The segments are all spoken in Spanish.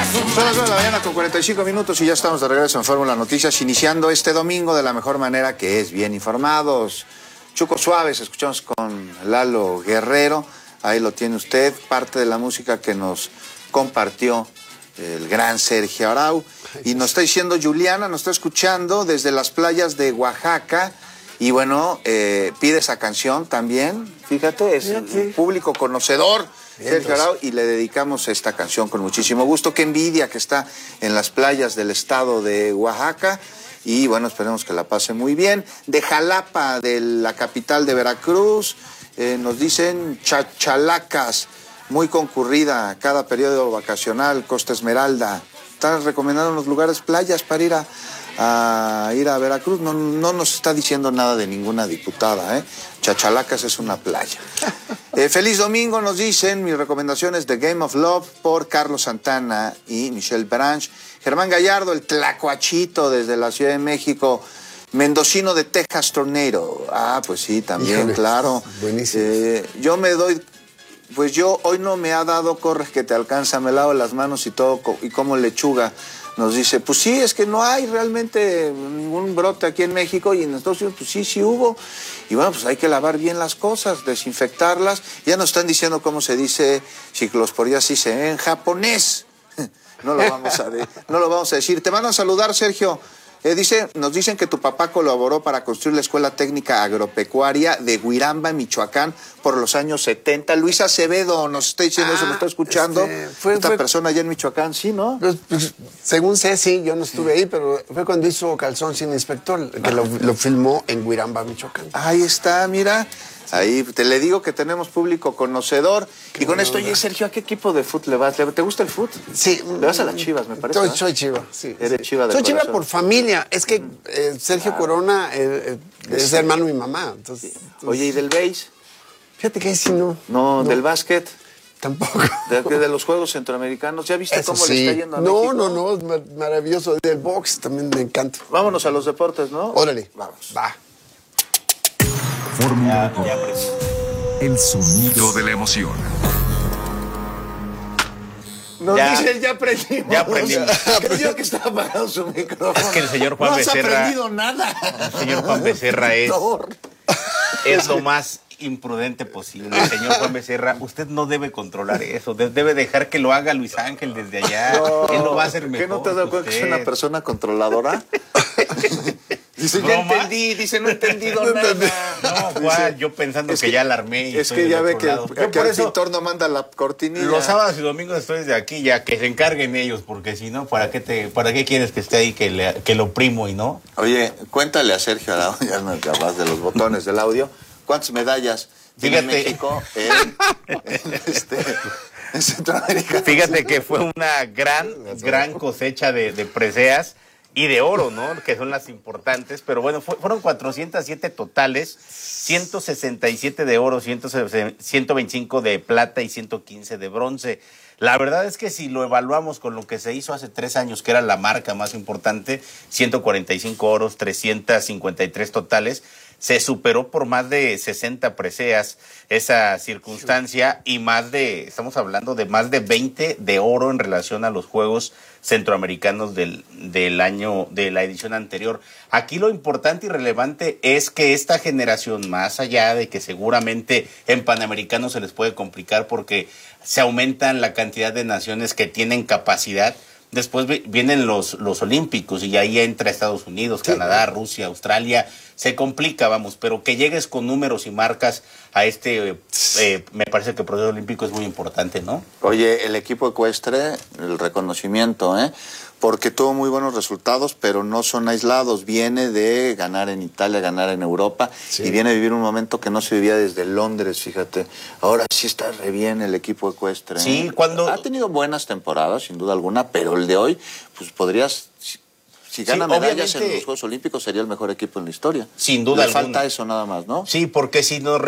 Son las 9 de la mañana con 45 minutos y ya estamos de regreso en Fórmula Noticias, iniciando este domingo de la mejor manera, que es bien informados. Chucos Suaves, escuchamos con Lalo Guerrero, ahí lo tiene usted, parte de la música que nos compartió el gran Sergio Arau. Y nos está diciendo Juliana, nos está escuchando desde las playas de Oaxaca. Y bueno, pide esa canción también, fíjate, es un público conocedor, Sergio Arau, y le dedicamos esta canción con muchísimo gusto. Qué envidia que está en las playas del estado de Oaxaca. Y bueno, esperemos que la pase muy bien. De Jalapa, de la capital de Veracruz, nos dicen Chachalacas, muy concurrida cada periodo vacacional, Costa Esmeralda. Están recomendando unos lugares, playas para ir a Veracruz. No nos está diciendo nada de ninguna diputada, ¿eh? Chachalacas es una playa. Feliz domingo, nos dicen. Mis recomendaciones de Game of Love por Carlos Santana y Michelle Branch. Germán Gallardo, el tlacuachito desde la Ciudad de México. Mendocino de Texas Tornado. Ah, pues sí, también, híjole, claro. Buenísimo. Yo me doy... Pues yo hoy no me ha dado, corres que te alcanza, me lavo las manos y todo, y como lechuga. Nos dice, pues sí, es que no hay realmente ningún brote aquí en México, y en Estados Unidos, pues sí hubo. Y bueno, pues hay que lavar bien las cosas, desinfectarlas. Ya nos están diciendo cómo se dice ciclosporiasis en japonés. No lo vamos a decir. Te van a saludar, Sergio. Nos dicen que tu papá colaboró para construir la Escuela Técnica Agropecuaria de Guiramba, Michoacán, por los años 70. Luis Acevedo nos está diciendo eso, lo está escuchando. Fue persona allá en Michoacán, ¿sí, no? Pues, según sé, sí, yo no estuve ahí, pero fue cuando hizo Calzón sin Inspector, que lo filmó en Guiramba, Michoacán. Ahí está, mira. Ahí te le digo que tenemos público conocedor. Y con esto, oye, Sergio, ¿a qué equipo de fútbol le vas? ¿Te gusta el fútbol? Sí. Le vas a las Chivas, me parece. Soy Chiva, sí. Eres Chiva de Soy corazón. Chiva por familia. Es que Sergio Corona es hermano de mi mamá. Entonces, oye, ¿y del béis? Fíjate que sí, no. No, del básquet. Tampoco. De los Juegos Centroamericanos. ¿Ya viste cómo le está yendo a México? No, es maravilloso. Del box también me encanta. Vámonos a los deportes, ¿no? Órale. Vamos. Va. Fórmula el sonido de la emoción. Nos dice, ya aprendimos. Ya aprendimos. Creyó que estaba apagado su micrófono. Es que el señor Juan Becerra... No has aprendido nada. El señor Juan Becerra es lo más imprudente posible. El señor Juan Becerra, usted no debe controlar eso. Debe dejar que lo haga Luis Ángel desde allá. Él lo va a hacer mejor. ¿Qué no te has dado cuenta que es una persona controladora? Dice, ya entendí, dice, no he entendido nada. No, Juan, yo pensando que ya alarmé. Es que ya ve que el pintor no manda la cortinilla. Los sábados y domingos estoy desde aquí, ya que se encarguen ellos, porque si no, ¿para qué quieres que esté ahí, que lo primo y no? Oye, cuéntale a Sergio Arau, ya no acabas de los botones del audio, ¿cuántas medallas tiene México en Centroamérica? Fíjate que fue una gran cosecha de preseas y de oro, ¿no? Que son las importantes, pero bueno, fueron 407 totales, 167 de oro, 125 de plata y 115 de bronce. La verdad es que si lo evaluamos con lo que se hizo hace 3 años, que era la marca más importante, 145 oros, 353 totales, se superó por más de 60 preseas esa circunstancia y estamos hablando de más de 20 de oro en relación a los Juegos Centroamericanos del año, de la edición anterior. Aquí lo importante y relevante es que esta generación, más allá de que seguramente en Panamericanos se les puede complicar porque se aumentan la cantidad de naciones que tienen capacidad, después vienen los Olímpicos y ahí entra Estados Unidos, Canadá, Rusia, Australia. Se complica, vamos, pero que llegues con números y marcas a me parece que el proceso olímpico es muy importante, ¿no? Oye, el equipo ecuestre, el reconocimiento, porque tuvo muy buenos resultados, pero no son aislados. Viene de ganar en Italia, ganar en Europa, y viene a vivir un momento que no se vivía desde Londres, fíjate. Ahora sí está re bien el equipo ecuestre. Sí, Ha tenido buenas temporadas, sin duda alguna, pero el de hoy, pues podrías Si gana Sí, medallas en obviamente, los Juegos Olímpicos sería el mejor equipo en la historia. Sin duda Le alguna. falta eso nada más, ¿no? Sí, porque si nos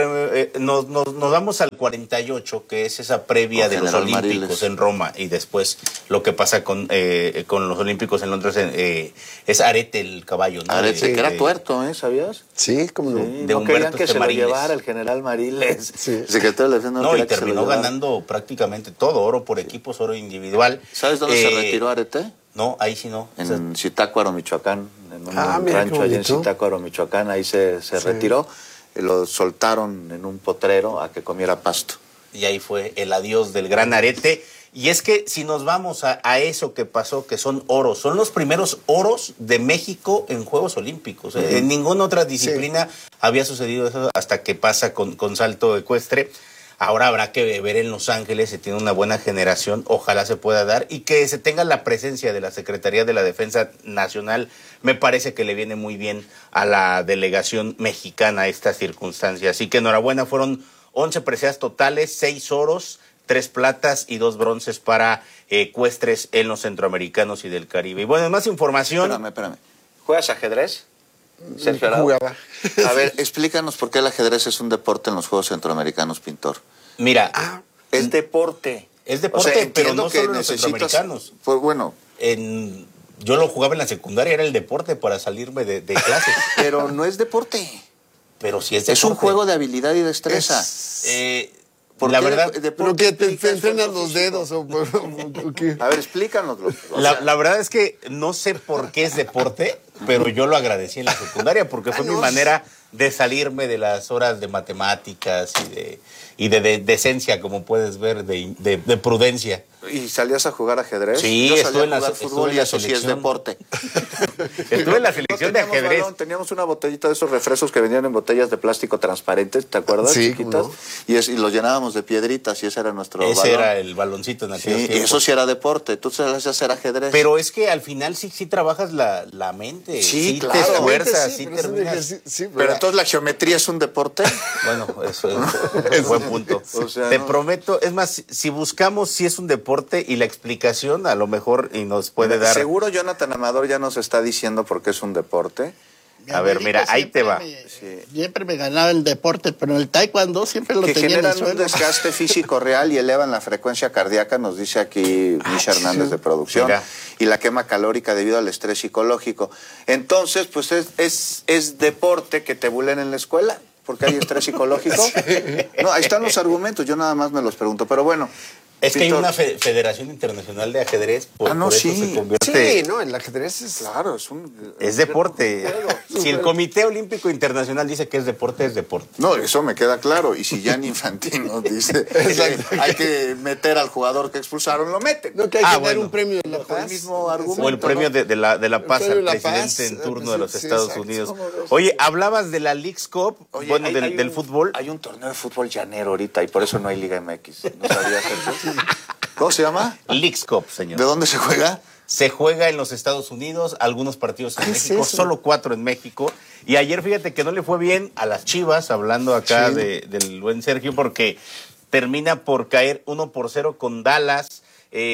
vamos al 48, que es esa previa Con de los General Olímpicos Mariles. en Roma, y después lo que pasa con los Olímpicos en Londres, es Arete el caballo, ¿no? Arete, que era tuerto, ¿sabías? Sí, como no. Sí, de no querían Humberto que se lo Mariles. llevara el general Mariles. Sí. Secretario de la Defensa No, y quería que se lo terminó llevara. ganando prácticamente todo, oro por equipos, oro individual. ¿Sabes dónde se retiró Arete? No, ahí sí no. O sea, En Zitácuaro, Michoacán, en un Mira, qué rancho allá en bonito. Zitácuaro, Michoacán, ahí se retiró, lo soltaron en un potrero a que comiera pasto. y ahí fue el adiós del gran Arete. Y es que si nos vamos a eso que pasó, que son oros, son los primeros oros de México en Juegos Olímpicos. En ninguna otra disciplina había sucedido eso hasta que pasa con salto ecuestre. Ahora habrá que ver en Los Ángeles, se tiene una buena generación, ojalá se pueda dar, y que se tenga la presencia de la Secretaría de la Defensa Nacional. Me parece que le viene muy bien a la delegación mexicana esta circunstancia. Así que enhorabuena, fueron 11 preseas totales, 6 oros, 3 platas y 2 bronces para ecuestres en los centroamericanos y del Caribe. Y bueno, más información. Espérame. ¿Juegas ajedrez, Sergio Arau? Jugaba. A ver, explícanos por qué el ajedrez es un deporte en los Juegos Centroamericanos, pintor. Mira, Es deporte. es deporte, pero entiendo no solo en los centroamericanos. Pues bueno, Yo lo jugaba en la secundaria, era el deporte para salirme de clases. pero no es deporte. Pero sí es deporte. Es un juego de habilidad y destreza. ¿Por la qué verdad, Pero que te implica entrenas esfuerzo los físico? dedos o qué. A ver, explícanoslo. la verdad es que no sé por qué es deporte, pero yo lo agradecí en la secundaria porque fue mi manera de salirme de las horas de matemáticas y de decencia, como puedes ver, de prudencia. ¿Y salías a jugar ajedrez? Sí, Yo salía estuve a en la- jugar estuve fútbol en y la eso sí es selección. deporte. Estuve en la selección de teníamos ajedrez. balón, teníamos una botellita de esos refrescos que vendían en botellas de plástico transparentes, ¿te acuerdas? Sí, Chiquitas. cómo Y los llenábamos de piedritas y ese era nuestro Ese balón. era el baloncito en aquellos Sí, y tiempos. eso sí era deporte. Tú sabes hacer ajedrez. Pero es que al final sí trabajas la mente. Sí, te claro. esfuerzas, Sí, sí pero es un terminas. ejercicio- sí, Pero entonces la geometría es un deporte. Bueno, eso es buen punto. O sea, Te no. prometo, es más, si buscamos si es un deporte y la explicación a lo mejor y nos puede dar. Seguro Jonathan Amador ya nos está diciendo por qué es un deporte. A ver, mira, ahí te va. Siempre me ganaba el deporte, pero en el taekwondo siempre lo Que tenía en el generan un suelo. desgaste físico real y elevan la frecuencia cardíaca, nos dice aquí Misha Hernández de producción, Mira. y la quema calórica debido al estrés psicológico. Entonces, pues es deporte que te bulen en la escuela, porque hay estrés psicológico. No, ahí están los argumentos, yo nada más me los pregunto, pero bueno. Es que hay Pintor, una Federación Internacional de Ajedrez, por no, eso sí. se convierte. Sí, no, el ajedrez es... Claro, Es deporte. Si el Comité Olímpico Internacional dice que es deporte, es deporte. No, eso me queda claro. Y si Gianni Infantino dice que hay que meter al jugador que expulsaron, lo meten. No, que hay que dar bueno. un premio de la Bajo el paz. mismo argumento. O el premio de la paz premio al de la presidente paz, en turno al de los presidente, Estados sí, Unidos. exacto. Oye, hablabas de la Leagues Cup, Oye, bueno, hay del un- fútbol. Hay un torneo de fútbol llanero ahorita y por eso no hay Liga MX. ¿No sabías eso? ¿Cómo se llama? Leagues Cup, señor. ¿De dónde se juega? Se juega en los Estados Unidos, algunos partidos en ¿Qué es México, eso? solo 4 en México. Y ayer fíjate que no le fue bien a las Chivas, hablando acá Sí. del buen Sergio, porque termina por caer 1-0 con Dallas,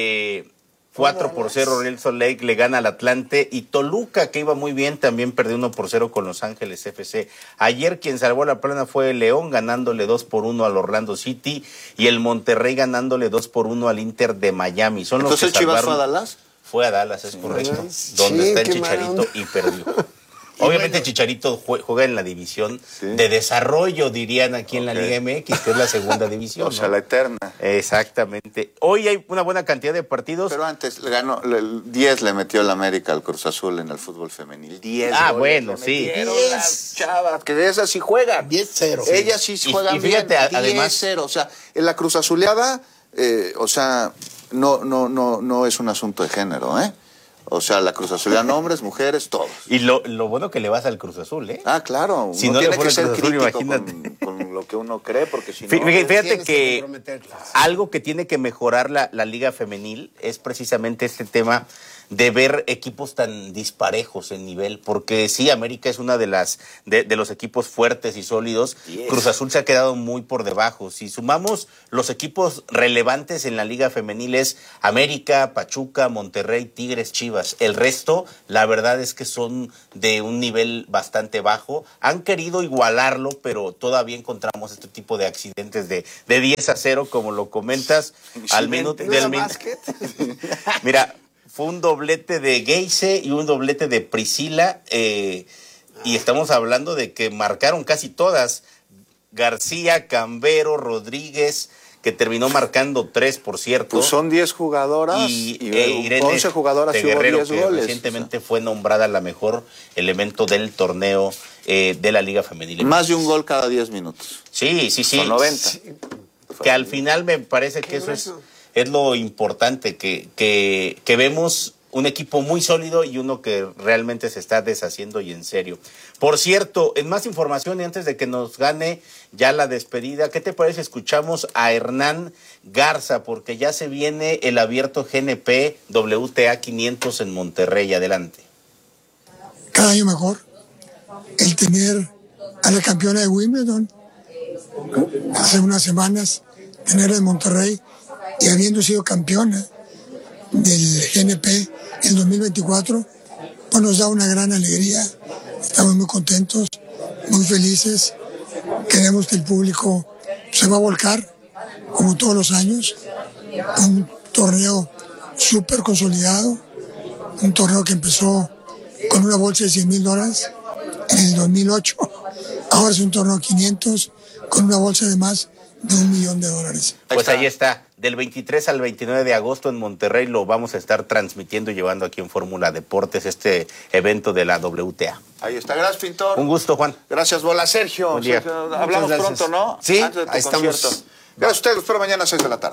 4-0 Real Salt Lake le gana al Atlante, y Toluca, que iba muy bien, también perdió 1-0 con Los Ángeles FC. Ayer quien salvó la plana fue el León, ganándole 2-1 al Orlando City, y el Monterrey ganándole 2-1 al Inter de Miami. Son los Entonces que Chivas salvaron. fue a Dallas. Fue a Dallas, es correcto. Sí, Donde está el qué mala Chicharito onda. y perdió. Obviamente Chicharito juega en la división Sí. de desarrollo, dirían aquí en la Ok. Liga MX, que es la segunda división. O sea, ¿no? la eterna. Exactamente. Hoy hay una buena cantidad de partidos. Pero antes le ganó, 10 le metió el América al Cruz Azul en el fútbol femenil. 10 Ah, goles bueno, le sí. metieron 10. las chavas, que de esas sí juegan. 10-0. Ellas sí Y- juegan y fíjate, bien. además- 10-0. O sea, en la Cruz Azuleada, o sea, no es un asunto de género, ¿eh? O sea, la Cruz Azuleada, hombres, mujeres, todos. Y lo bueno que le vas al Cruz Azul, ¿eh? Ah, claro. Si uno no le tiene fuera que ser el Cruz Azul, crítico imagínate. con lo que uno cree, porque si no... Fíjate que algo que tiene que mejorar la Liga Femenil es precisamente este tema de ver equipos tan disparejos en nivel, porque sí, América es una de los equipos fuertes y sólidos. Cruz Azul se ha quedado muy por debajo. Si sumamos los equipos relevantes en la Liga Femenil es América, Pachuca, Monterrey, Tigres, Chivas. El resto, la verdad es que son de un nivel bastante bajo. Han querido igualarlo, pero todavía encontramos este tipo de accidentes de 10-0, como lo comentas, al minuto del Mira, fue un doblete de Geise y un doblete de Priscila, y estamos hablando de que marcaron casi todas. García, Cambero, Rodríguez, que terminó marcando 3, por cierto. Pues son 10 jugadoras y 11 jugadoras y hubo Guerrero, 10 que goles. recientemente fue nombrada la mejor elemento del torneo de la Liga Femenil. Más de un gol cada 10 minutos. Sí. Son 90. Que al final me parece que eso es lo importante, que vemos un equipo muy sólido y uno que realmente se está deshaciendo y en serio. Por cierto, en más información y antes de que nos gane ya la despedida, ¿qué te parece? Escuchamos a Hernán Garza, porque ya se viene el abierto GNP WTA 500 en Monterrey. Adelante. Cada año mejor. El tener a la campeona de Wimbledon hace unas semanas, tenerla en Monterrey y habiendo sido campeona del GNP en 2024, pues nos da una gran alegría. Estamos muy contentos, muy felices. Queremos que el público se va a volcar, como todos los años. Un torneo súper consolidado, un torneo que empezó con una bolsa de $100,000 en el 2008. Ahora es un torneo de 500 con una bolsa de más de $1 millón. Pues ahí está. Del 23 al 29 de agosto en Monterrey lo vamos a estar transmitiendo y llevando aquí en Fórmula Deportes, este evento de la WTA. Ahí está. Gracias, Pintor. Un gusto, Juan. Gracias, Bola. Sergio. Buen día. Hablamos pronto, ¿no? Sí, antes de tu ahí estamos. concierto. Gracias a ustedes. Los espero mañana a 6 de la tarde.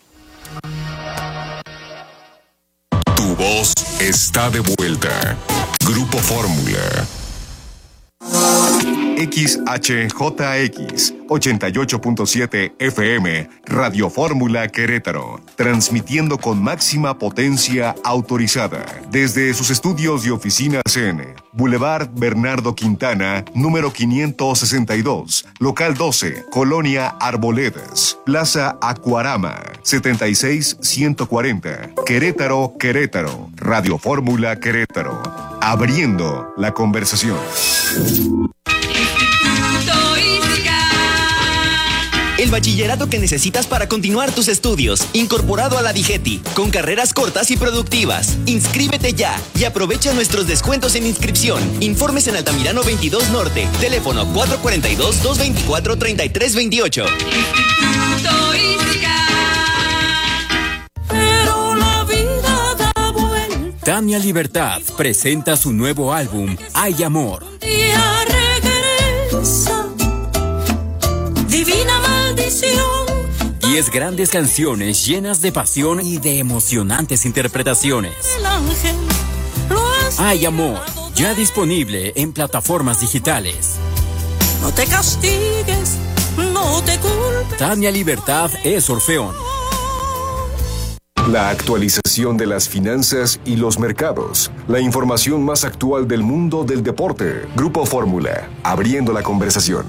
Tu voz está de vuelta. Grupo Fórmula. XHJX 88.7 FM, Radio Fórmula Querétaro, transmitiendo con máxima potencia autorizada desde sus estudios y oficinas en Boulevard Bernardo Quintana, número 562, local 12, Colonia Arboledas, Plaza Acuarama, 76140, Querétaro, Querétaro, Radio Fórmula Querétaro, abriendo la conversación. El bachillerato que necesitas para continuar tus estudios, incorporado a la DIGETI, con carreras cortas y productivas. Inscríbete ya y aprovecha nuestros descuentos en inscripción. Informes en Altamirano 22 Norte, teléfono 442-224-3328. Pero la vida da vuelta. Tania Libertad presenta su nuevo álbum, Hay Amor. Día regresa. Divina maldición. 10 grandes canciones llenas de pasión y de emocionantes interpretaciones. El ángel lo has Hay Amor, ya disponible en plataformas digitales. No te castigues, no te culpes. Tania Libertad es Orfeón. La actualización de las finanzas y los mercados. La información más actual del mundo del deporte. Grupo Fórmula, abriendo la conversación.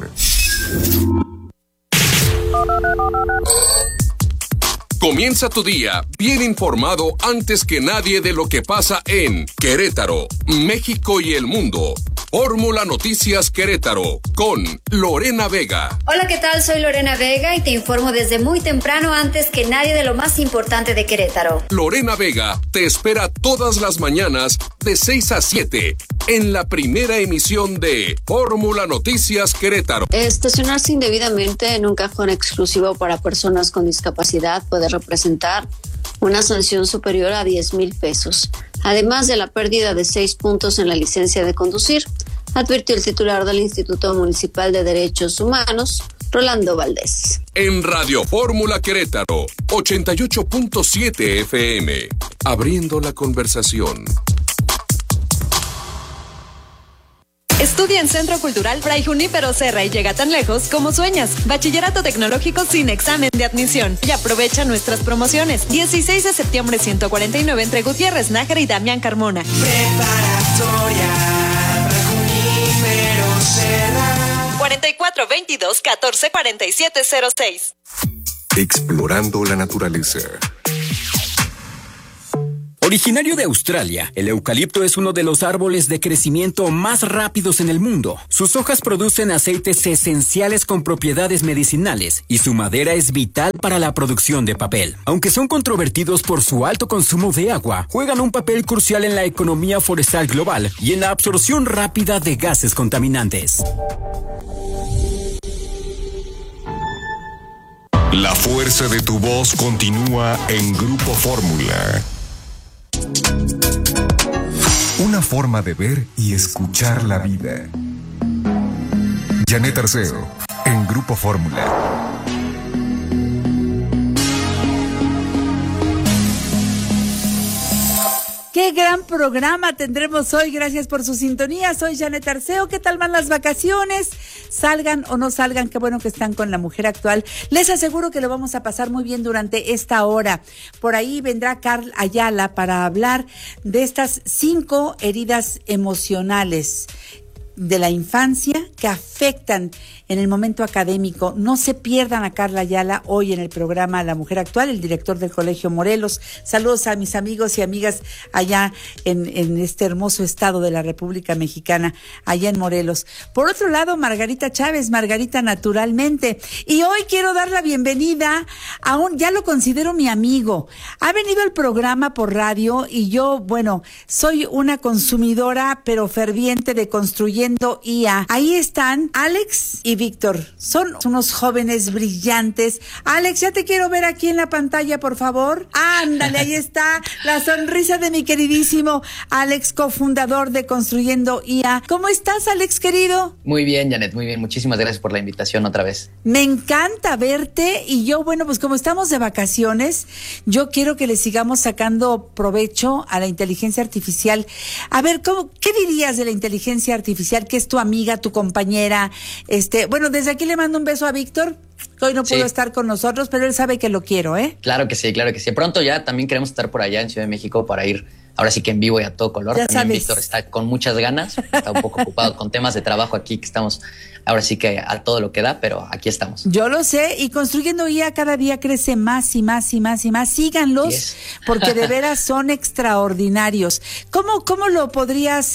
Comienza tu día bien informado antes que nadie de lo que pasa en Querétaro, México y el mundo. Fórmula Noticias Querétaro con Lorena Vega. Hola, ¿qué tal? Soy Lorena Vega y te informo desde muy temprano antes que nadie de lo más importante de Querétaro. Lorena Vega te espera todas las mañanas de 6 a 7 en la primera emisión de Fórmula Noticias Querétaro. Estacionarse indebidamente en un cajón exclusivo para personas con discapacidad puede representar una sanción superior a 10,000 pesos, además de la pérdida de 6 puntos en la licencia de conducir, advirtió el titular del Instituto Municipal de Derechos Humanos, Rolando Valdés. En Radio Fórmula Querétaro, 88.7 FM, abriendo la conversación. Estudia en Centro Cultural Fray Junípero Serra y llega tan lejos como sueñas. Bachillerato tecnológico sin examen de admisión. Y aprovecha nuestras promociones. 16 de septiembre 149 entre Gutiérrez Nájera y Damián Carmona. Preparatoria Fray Junípero Serra. 4422-144706. Explorando la naturaleza. Originario de Australia, el eucalipto es uno de los árboles de crecimiento más rápidos en el mundo. Sus hojas producen aceites esenciales con propiedades medicinales y su madera es vital para la producción de papel. Aunque son controvertidos por su alto consumo de agua, juegan un papel crucial en la economía forestal global y en la absorción rápida de gases contaminantes. La fuerza de tu voz continúa en Grupo Fórmula. Una forma de ver y escuchar la vida. Janet Arceo, en Grupo Fórmula. Qué gran programa tendremos hoy, gracias por su sintonía. Soy Janet Arceo. ¿Qué tal van las vacaciones? Salgan o no salgan, qué bueno que están con La Mujer Actual. Les aseguro que lo vamos a pasar muy bien durante esta hora. Por ahí vendrá Carl Ayala para hablar de estas 5 heridas emocionales de la infancia que afectan en el momento académico. No se pierdan a Carla Ayala hoy en el programa La Mujer Actual, el director del Colegio Morelos. Saludos a mis amigos y amigas allá en este hermoso estado de la República Mexicana, allá en Morelos. Por otro lado, Margarita Chávez, Margarita Naturalmente. Y hoy quiero dar la bienvenida a ya lo considero mi amigo. Ha venido al programa por radio y yo, bueno, soy una consumidora pero ferviente de Construyendo IA. Ahí están Alex y Víctor. Son unos jóvenes brillantes. Alex, ya te quiero ver aquí en la pantalla, por favor. Ándale, ahí está la sonrisa de mi queridísimo Alex, cofundador de Construyendo IA. ¿Cómo estás, Alex, querido? Muy bien, Janet, muy bien. Muchísimas gracias por la invitación otra vez. Me encanta verte y yo, bueno, pues como estamos de vacaciones, yo quiero que le sigamos sacando provecho a la inteligencia artificial. A ver, ¿qué dirías de la inteligencia artificial, que es tu amiga, tu compañera? Bueno, desde aquí le mando un beso a Víctor, que hoy no pudo estar con nosotros, pero él sabe que lo quiero, ¿eh? Claro que sí, claro que sí. Pronto ya también queremos estar por allá en Ciudad de México para ir, ahora sí que en vivo y a todo color. Ya también sabes. Víctor está con muchas ganas, está un poco ocupado con temas de trabajo aquí, que estamos ahora sí que a todo lo que da, pero aquí estamos. Yo lo sé, y Construyendo IA cada día crece más y más y más y más. Síganlos, porque de veras son extraordinarios. ¿Cómo lo podrías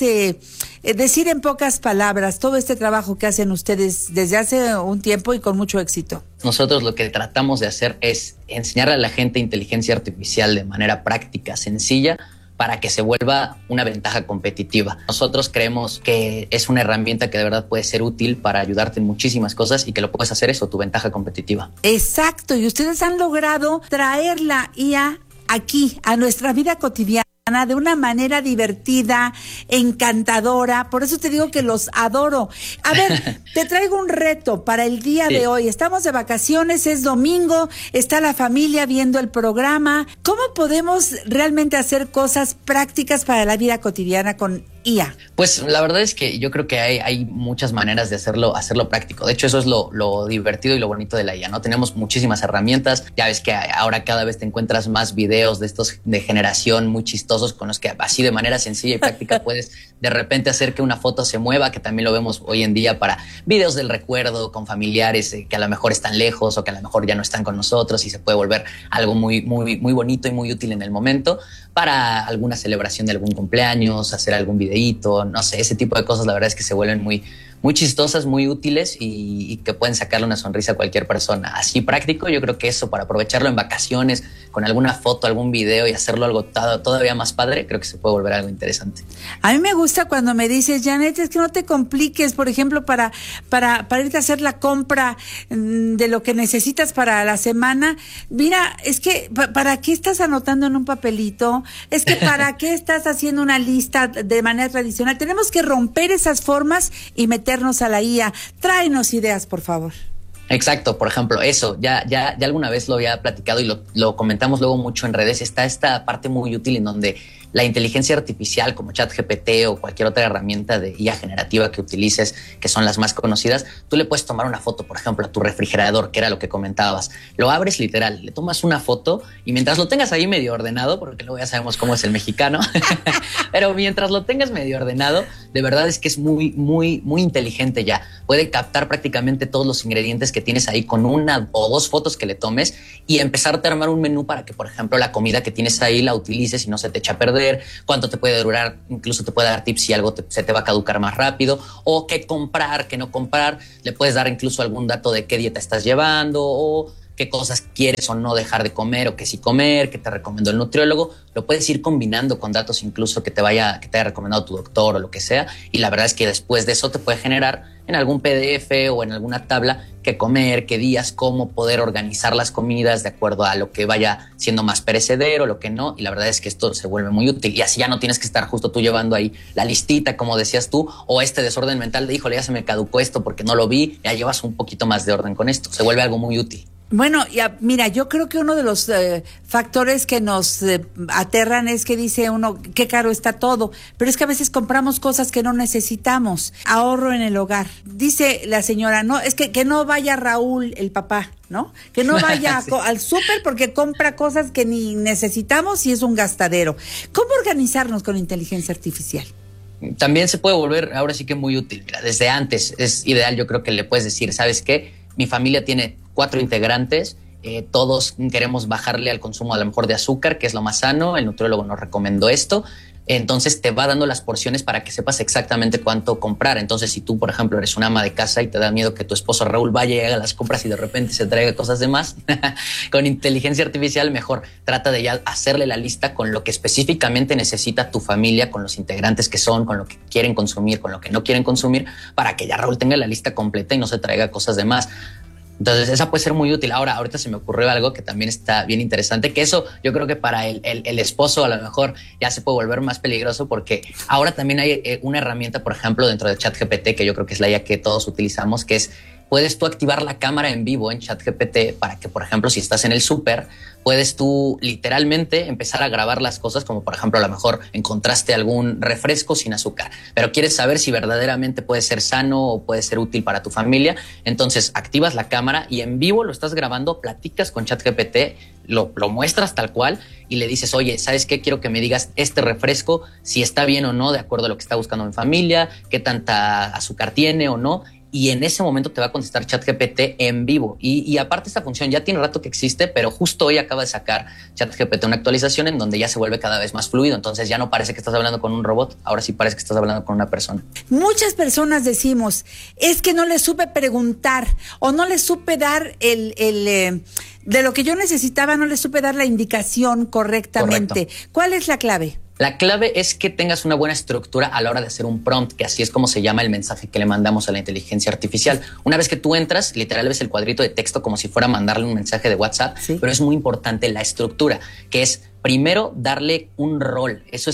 decir en pocas palabras todo este trabajo que hacen ustedes desde hace un tiempo y con mucho éxito? Nosotros lo que tratamos de hacer es enseñarle a la gente inteligencia artificial de manera práctica, sencilla, para que se vuelva una ventaja competitiva. Nosotros creemos que es una herramienta que de verdad puede ser útil para ayudarte en muchísimas cosas y que lo puedes hacer eso, tu ventaja competitiva. Exacto, y ustedes han logrado traer la IA aquí, a nuestra vida cotidiana, de una manera divertida, encantadora. Por eso te digo que los adoro. A ver, te traigo un reto para el día de hoy. Estamos de vacaciones, es domingo, está la familia viendo el programa. ¿Cómo podemos realmente hacer cosas prácticas para la vida cotidiana con IA? Pues la verdad es que yo creo que hay muchas maneras de hacerlo práctico. De hecho, eso es lo divertido y lo bonito de la IA, ¿no? Tenemos muchísimas herramientas. Ya ves que ahora cada vez te encuentras más videos de estos de generación muy chistosos con los que así de manera sencilla y práctica puedes de repente hacer que una foto se mueva, que también lo vemos hoy en día para videos del recuerdo con familiares que a lo mejor están lejos o que a lo mejor ya no están con nosotros, y se puede volver algo muy, muy, muy bonito y muy útil en el momento para alguna celebración de algún cumpleaños, hacer algún videíto, no sé, ese tipo de cosas. La verdad es que se vuelven muy chistosas, muy útiles y que pueden sacarle una sonrisa a cualquier persona. Así práctico, yo creo que eso para aprovecharlo en vacaciones, con alguna foto, algún video y hacerlo algo todavía más padre, creo que se puede volver algo interesante. A mí me gusta cuando me dices, Janet, es que no te compliques, por ejemplo, para irte a hacer la compra de lo que necesitas para la semana. Mira, es que ¿para qué estás anotando en un papelito? Es que ¿para qué estás haciendo una lista de manera tradicional? Tenemos que romper esas formas y meternos a la IA. Tráenos ideas, por favor. Exacto, por ejemplo, eso, ya alguna vez lo había platicado y lo comentamos luego mucho en redes. Está esta parte muy útil en donde la inteligencia artificial como ChatGPT o cualquier otra herramienta de IA generativa que utilices, que son las más conocidas, tú le puedes tomar una foto, por ejemplo, a tu refrigerador, que era lo que comentabas. Lo abres literal, le tomas una foto y mientras lo tengas ahí medio ordenado, porque luego ya sabemos cómo es el mexicano, pero mientras lo tengas medio ordenado, de verdad es que es muy, muy, muy inteligente ya. Puede captar prácticamente todos los ingredientes que tienes ahí con una o dos fotos que le tomes y empezarte a armar un menú para que, por ejemplo, la comida que tienes ahí la utilices y no se te echa a perder, cuánto te puede durar, incluso te puede dar tips si algo se te va a caducar más rápido, o qué comprar, qué no comprar. Le puedes dar incluso algún dato de qué dieta estás llevando o qué cosas quieres o no dejar de comer o qué sí comer, qué te recomendó el nutriólogo. Lo puedes ir combinando con datos incluso que te haya recomendado tu doctor o lo que sea, y la verdad es que después de eso te puede generar en algún PDF o en alguna tabla qué comer, qué días, cómo poder organizar las comidas de acuerdo a lo que vaya siendo más perecedero, lo que no, y la verdad es que esto se vuelve muy útil, y así ya no tienes que estar justo tú llevando ahí la listita, como decías tú, o este desorden mental de, híjole, ya se me caducó esto porque no lo vi, ya llevas un poquito más de orden con esto, se vuelve algo muy útil. Bueno, ya, mira, yo creo que uno de los factores que nos aterran es que dice uno, qué caro está todo, pero es que a veces compramos cosas que no necesitamos. Ahorro en el hogar. Dice la señora, no, es que no vaya Raúl, el papá, ¿no? Que no vaya sí. Al súper porque compra cosas que ni necesitamos y es un gastadero. ¿Cómo organizarnos con inteligencia artificial? También se puede volver ahora sí que muy útil. Mira, desde antes es ideal, yo creo que le puedes decir, ¿sabes qué? Mi familia tiene 4 integrantes, todos queremos bajarle al consumo a lo mejor de azúcar, que es lo más sano, el nutriólogo nos recomendó esto, entonces te va dando las porciones para que sepas exactamente cuánto comprar. Entonces si tú, por ejemplo, eres una ama de casa y te da miedo que tu esposo Raúl vaya y haga las compras y de repente se traiga cosas de más, con inteligencia artificial mejor trata de ya hacerle la lista con lo que específicamente necesita tu familia, con los integrantes que son, con lo que quieren consumir, con lo que no quieren consumir, para que ya Raúl tenga la lista completa y no se traiga cosas de más. Entonces esa puede ser muy útil. Ahorita se me ocurrió algo que también está bien interesante, que eso yo creo que para el esposo a lo mejor ya se puede volver más peligroso, porque ahora también hay una herramienta, por ejemplo, dentro de ChatGPT, que yo creo que es la IA que todos utilizamos, que es, puedes tú activar la cámara en vivo en ChatGPT para que, por ejemplo, si estás en el súper, puedes tú literalmente empezar a grabar las cosas, como por ejemplo a lo mejor encontraste algún refresco sin azúcar, pero quieres saber si verdaderamente puede ser sano o puede ser útil para tu familia. Entonces activas la cámara y en vivo lo estás grabando, platicas con ChatGPT, lo muestras tal cual y le dices, oye, ¿sabes qué? Quiero que me digas este refresco, si está bien o no, de acuerdo a lo que está buscando mi familia, qué tanta azúcar tiene o no. Y en ese momento te va a contestar ChatGPT en vivo. Y aparte esta función ya tiene rato que existe, pero justo hoy acaba de sacar ChatGPT una actualización en donde ya se vuelve cada vez más fluido. Entonces ya no parece que estás hablando con un robot, ahora sí parece que estás hablando con una persona. Muchas personas decimos, es que no le supe preguntar o no le supe dar de lo que yo necesitaba, no le supe dar la indicación correctamente. Correcto. ¿Cuál es la clave? La clave es que tengas una buena estructura a la hora de hacer un prompt, que así es como se llama el mensaje que le mandamos a la inteligencia artificial. Una vez que tú entras, literal ves el cuadrito de texto como si fuera a mandarle un mensaje de WhatsApp, ¿sí? Pero es muy importante la estructura, que es primero darle un rol. Eso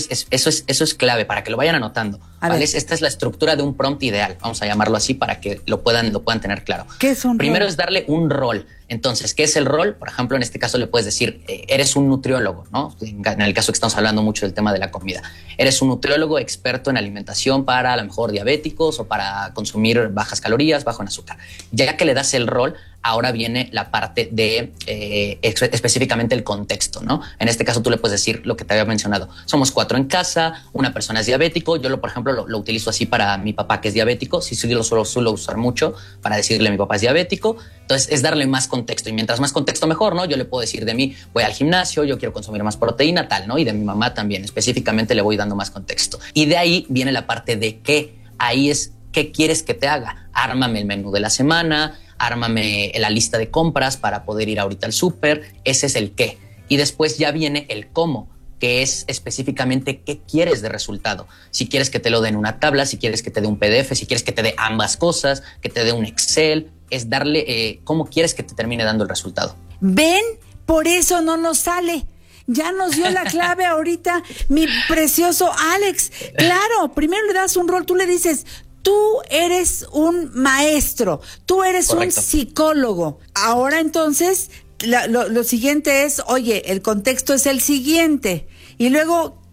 es clave para que lo vayan anotando. ¿Vale? Esta es la estructura de un prompt ideal, vamos a llamarlo así para que lo puedan tener claro. ¿Qué es un Primero rol? Es darle un rol. Entonces, ¿qué es el rol? Por ejemplo, en este caso le puedes decir, eres un nutriólogo, ¿no? En el caso que estamos hablando mucho del tema de la comida. Eres un nutriólogo experto en alimentación para a lo mejor diabéticos o para consumir bajas calorías, bajo en azúcar. Ya que le das el rol, ahora viene la parte de específicamente el contexto, ¿no? En este caso tú le puedes decir lo que te había mencionado. Somos 4 en casa, una persona es diabético. Yo, por ejemplo, lo utilizo así para mi papá, que es diabético. Sí, lo suelo usar mucho para decirle a mi papá es diabético. Entonces es darle más contexto, y mientras más contexto mejor, ¿no? Yo le puedo decir de mí, voy al gimnasio, yo quiero consumir más proteína, tal, ¿no? Y de mi mamá también, específicamente le voy dando más contexto. Y de ahí viene la parte de qué. Ahí es, ¿qué quieres que te haga? Ármame el menú de la semana, ármame la lista de compras para poder ir ahorita al súper. Ese es el qué. Y después ya viene el cómo, que es específicamente qué quieres de resultado. Si quieres que te lo den una tabla, si quieres que te dé un PDF, si quieres que te dé ambas cosas, que te dé un Excel, es darle cómo quieres que te termine dando el resultado. ¿Ven? Por eso no nos sale. Ya nos dio la clave ahorita mi precioso Alex. Claro, primero le das un rol, tú le dices, tú eres un maestro, tú eres Correcto. Un psicólogo. Ahora entonces lo siguiente es, oye, el contexto es el siguiente. Y luego,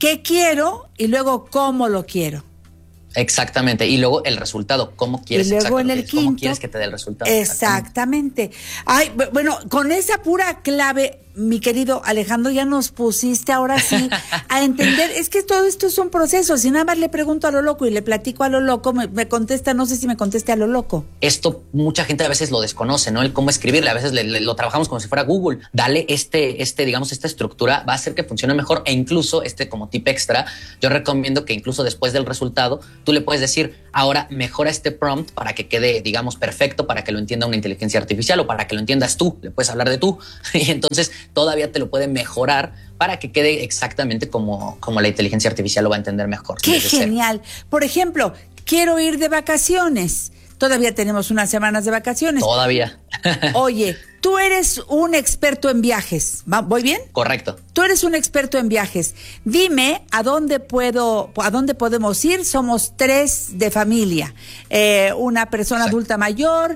qué quiero y luego cómo lo quiero. Exactamente, y luego el resultado, cómo quieres, y luego en el quinto, cómo quieres que te dé el resultado. Exactamente. Ay, bueno, con esa pura clave, mi querido Alejandro, ya nos pusiste ahora sí a entender. Es que todo esto es un proceso. Si nada más le pregunto a lo loco y le platico a lo loco, me contesta, no sé si me conteste a lo loco. Esto mucha gente a veces lo desconoce, ¿no? El cómo escribirle, a veces lo trabajamos como si fuera Google. Dale digamos, esta estructura, va a hacer que funcione mejor, e incluso como tip extra, yo recomiendo que incluso después del resultado, tú le puedes decir, ahora mejora este prompt para que quede, digamos, perfecto, para que lo entienda una inteligencia artificial o para que lo entiendas tú, le puedes hablar de tú, y entonces todavía te lo puede mejorar para que quede exactamente como la inteligencia artificial lo va a entender mejor. ¡Qué genial! Por ejemplo, quiero ir de vacaciones. Todavía tenemos unas semanas de vacaciones. Todavía. Oye, tú eres un experto en viajes. ¿Voy bien? Correcto. Tú eres un experto en viajes. Dime a dónde podemos ir. Somos 3 de familia. Una persona adulta mayor,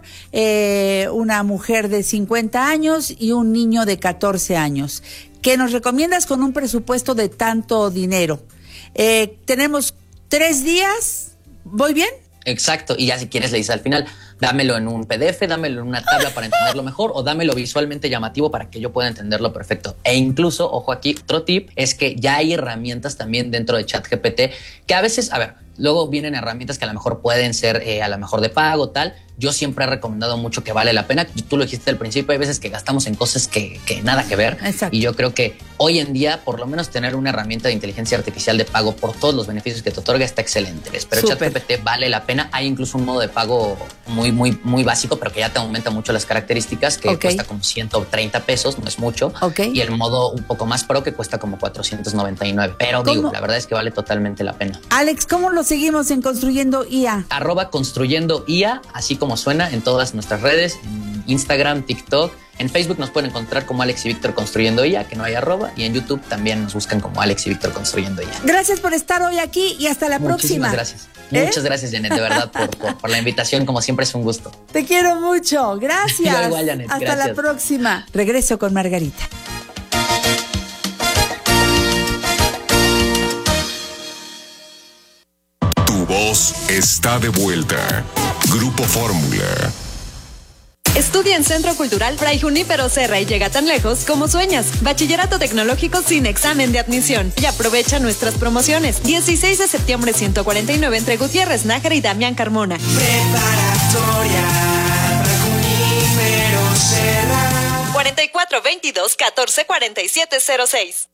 una mujer de 50 años y un niño de 14 años. ¿Qué nos recomiendas con un presupuesto de tanto dinero? Tenemos 3 días. ¿Voy bien? Exacto, y ya si quieres le dices al final, dámelo en un PDF, dámelo en una tabla para entenderlo mejor, o dámelo visualmente llamativo para que yo pueda entenderlo perfecto. E incluso, ojo aquí, otro tip es que ya hay herramientas también dentro de ChatGPT que a veces, luego vienen herramientas que a lo mejor pueden ser a lo mejor de pago, tal. Yo siempre he recomendado mucho que vale la pena. Tú lo dijiste al principio, hay veces que gastamos en cosas que nada que ver. Exacto. Y yo creo que hoy en día, por lo menos tener una herramienta de inteligencia artificial de pago por todos los beneficios que te otorga está excelente. Pero ChatGPT vale la pena. Hay incluso un modo de pago muy básico, pero que ya te aumenta mucho las características, que cuesta como 130 pesos, no es mucho. Y el modo un poco más pro, que cuesta como 499. Pero digo, la verdad es que vale totalmente la pena. Alex, ¿cómo lo seguimos en Construyendo IA? @Construyendo IA, así como suena, en todas nuestras redes, en Instagram, TikTok. En Facebook nos pueden encontrar como Alex y Víctor Construyendo IA, que no hay arroba, y en YouTube también nos buscan como Alex y Víctor Construyendo IA. Gracias por estar hoy aquí y hasta la próxima. Gracias. Muchas gracias, Janet, de verdad, por la invitación. Como siempre, es un gusto. Te quiero mucho. Gracias. Yo igual, Janet. Hasta gracias. la próxima. Regreso con Margarita. Tu voz está de vuelta. Grupo Fórmula. Estudia en Centro Cultural Fray Junípero Serra y llega tan lejos como sueñas. Bachillerato tecnológico sin examen de admisión. Y aprovecha nuestras promociones. 16 de septiembre 149 entre Gutiérrez, Nájera y Damián Carmona. Preparatoria Fray Junípero Serra. 4422-144706.